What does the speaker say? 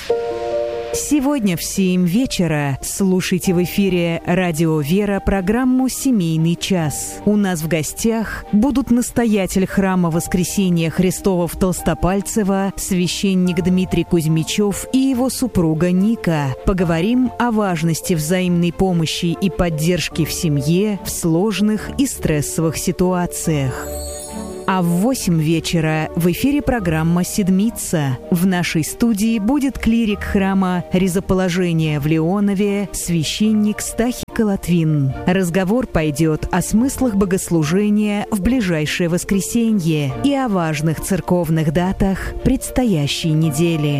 Сегодня в 7 вечера слушайте в эфире «Радио Вера» программу «Семейный час». У нас в гостях будут настоятель храма Воскресения Христова в Толстопальцево, священник Дмитрий Кузьмичев и его супруга Ника. Поговорим о важности взаимной помощи и поддержки в семье в сложных и стрессовых ситуациях. А в 8 вечера в эфире программа «Седмица». В нашей студии будет клирик храма Ризоположения в Леонове, священник Стахий Колотвин. Разговор пойдет о смыслах богослужения в ближайшее воскресенье и о важных церковных датах предстоящей недели.